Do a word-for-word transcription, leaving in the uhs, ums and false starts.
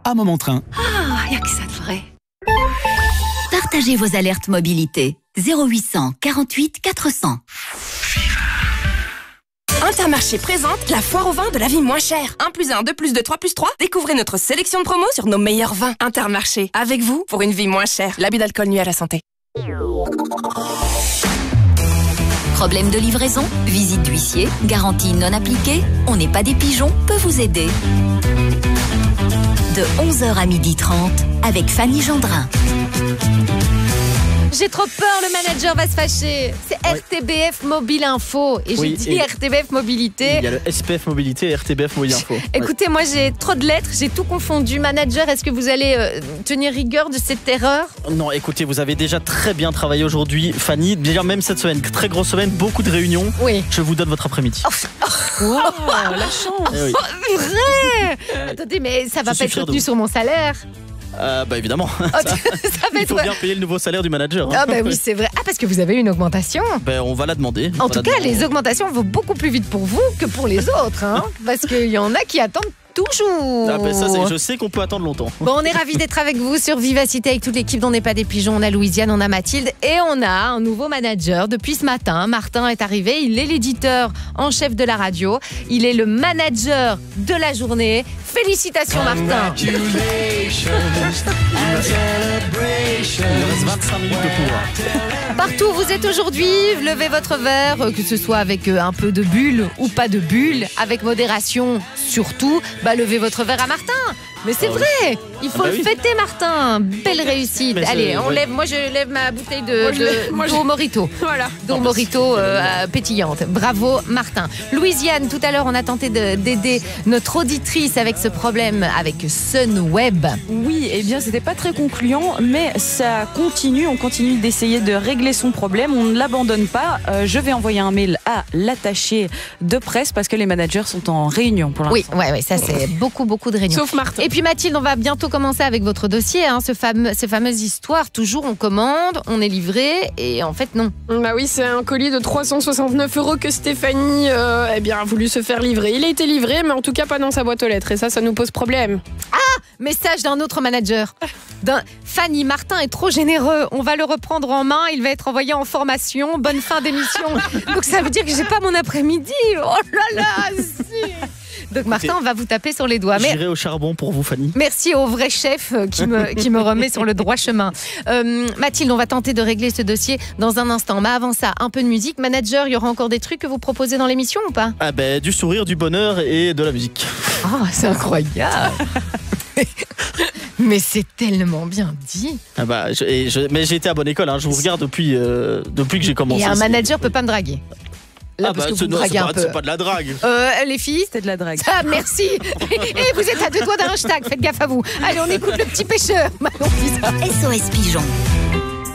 à Montmartrain. Ah, y a que ça de vrai. Partagez vos alertes mobilité. zéro huit cent quarante-huit quatre cents. Intermarché présente la foire au vin de la vie moins chère. un plus un, deux plus deux, trois plus trois. Découvrez notre sélection de promos sur nos meilleurs vins. Intermarché, avec vous pour une vie moins chère. L'abus d'alcool nuit à la santé. Problème de livraison, visite d'huissier, garantie non appliquée, on n'est pas des pigeons, peut vous aider. De onze heures à midi trente avec Fanny Gendrin. J'ai trop peur, le manager va se fâcher. C'est Oui. R T B F Mobile Info. Et Oui, j'ai dit et- R T B F Mobilité. Il y a le S P F Mobilité et R T B F Mobile Info. Écoutez, moi j'ai trop de lettres, j'ai tout confondu. Manager, est-ce que vous allez euh, tenir rigueur de cette erreur? Non, écoutez, vous avez déjà très bien travaillé aujourd'hui, Fanny. Déjà, même cette semaine, très grosse semaine, beaucoup de réunions. Oui. Je vous donne votre après-midi. Wow, la chance. Eh oui. Vrai. Attendez, mais ça va Je pas suis être fier de retenu vous. sur mon salaire. Euh, bah évidemment. Oh, ça va Il être... faut bien payer le nouveau salaire du manager. hein. Ah bah oui, c'est vrai. Ah, parce que vous avez eu une augmentation. Ben, on va la demander. En On va tout la cas, demander. les augmentations vont beaucoup plus vite pour vous que pour les autres. Hein, parce qu'il y en a qui attendent toujours. Ah ben ça, c'est- je sais qu'on peut attendre longtemps. Bon, on est ravis d'être avec vous sur Vivacité avec toute l'équipe dont n'est pas des pigeons. On a Louisiane, on a Mathilde et on a un nouveau manager depuis ce matin. Martin est arrivé, il est l'éditeur en chef de la radio. Il est le manager de la journée. Félicitations Martin. Il me reste vingt-cinq minutes de pouvoir. Partout où vous êtes aujourd'hui, levez votre verre, euh, que ce soit avec euh, un peu de bulle ou pas de bulle, avec modération surtout. Bah, levez votre verre à Martin. Mais c'est Ah oui. vrai, il faut Ah bah le oui. fêter Martin. Belle réussite. Mais Allez, c'est- on ouais. lève. Moi, je lève ma bouteille de, Moi, je de- lève- moi, je- d'eau Morito. Voilà. D'eau Morito euh, euh, pétillante. Bravo Martin. Louisiane, tout à l'heure, on a tenté de- d'aider notre auditrice avec ce problème avec Sunweb. Oui, eh bien, c'était pas très concluant, mais ça continue. On continue d'essayer de régler son problème. On ne l'abandonne pas. Euh, je vais envoyer un mail à l'attaché de presse parce que les managers sont en réunion pour l'instant. Oui, ouais, ouais, ça c'est beaucoup, beaucoup de réunions. Sauf Martin. Et puis Mathilde, on va bientôt commencer avec votre dossier, hein, ce fameux, ces fameuses histoires. Toujours on commande, on est livré et en fait non. Bah oui, c'est un colis de trois cent soixante-neuf euros que Stéphanie euh, eh bien, a voulu se faire livrer. Il a été livré, mais en tout cas pas dans sa boîte aux lettres. Et ça, ça nous pose problème. Message d'un autre manager. D'un Fanny, Martin est trop généreux. On va le reprendre en main. Il va être envoyé en formation. Bonne fin d'émission. Donc ça veut dire que j'ai pas mon après-midi. Oh là là, si. Donc Martin, on va vous taper sur les doigts. Mais J'irai au charbon pour vous, Fanny. merci au vrai chef euh, qui me, qui me remet sur le droit chemin. Euh, Mathilde, on va tenter de régler ce dossier dans un instant. Mais avant ça, un peu de musique. Manager, il y aura encore des trucs que vous proposez dans l'émission ou pas? Ah ben, du sourire, du bonheur et de la musique. Oh, c'est incroyable. Mais c'est tellement bien dit. Ah bah, je- et je- mais j'ai été à bonne école, hein. Je vous regarde depuis, euh, depuis que j'ai commencé. Et un ici. manager peut pas me draguer. Là, Ah parce bah, que c'est vous me non, c'est draguez un pas, peu. c'est pas de la drague. Euh, les filles, C'était de la drague. ah, merci. Et vous êtes à deux doigts d'un hashtag, faites gaffe à vous. Allez, on écoute le petit pêcheur. Manon dit ça. S O S Pigeon.